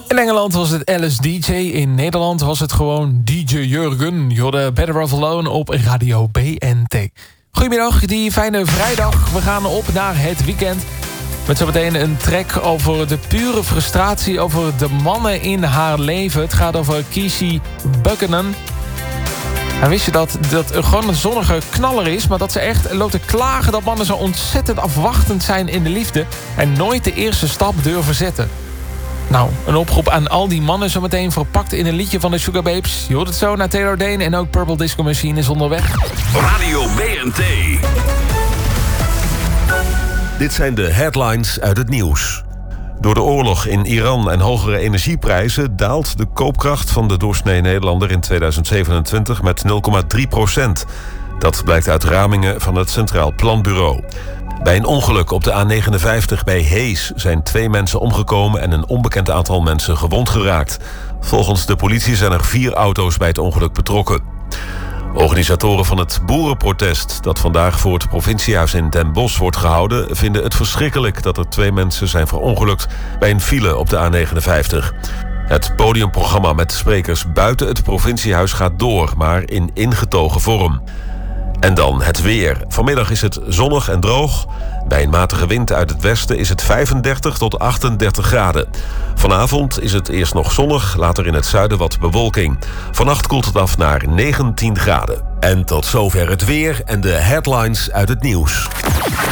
In Engeland was het Alice DJ. In Nederland was het gewoon DJ Jurgen. Je hoorde Better Off Alone op Radio BNT. Goedemiddag, die fijne vrijdag. We gaan op naar het weekend. Met zometeen een track over de pure frustratie over de mannen in haar leven. Het gaat over Kishi Buchanan. En wist je dat gewoon een zonnige knaller is, maar dat ze echt loopt te klagen dat mannen zo ontzettend afwachtend zijn in de liefde en nooit de eerste stap durven zetten. Nou, een oproep aan al die mannen zometeen verpakt in een liedje van de Sugar Babes. Je hoort het zo naar Taylor Dayne en ook Purple Disco Machine is onderweg. Radio BNT. Dit zijn de headlines uit het nieuws. Door de oorlog in Iran en hogere energieprijzen daalt de koopkracht van de doorsnee Nederlander in 2027 met 0,3%. Dat blijkt uit ramingen van het Centraal Planbureau. Bij een ongeluk op de A59 bij Hees zijn 2 mensen omgekomen en een onbekend aantal mensen gewond geraakt. Volgens de politie zijn er 4 auto's bij het ongeluk betrokken. Organisatoren van het boerenprotest dat vandaag voor het provinciehuis in Den Bosch wordt gehouden vinden het verschrikkelijk dat er 2 mensen zijn verongelukt bij een file op de A59. Het podiumprogramma met sprekers buiten het provinciehuis gaat door, maar in ingetogen vorm. En dan het weer. Vanmiddag is het zonnig en droog. Bij een matige wind uit het westen is het 35 tot 38 graden. Vanavond is het eerst nog zonnig, later in het zuiden wat bewolking. Vannacht koelt het af naar 19 graden. En tot zover het weer en de headlines uit het nieuws.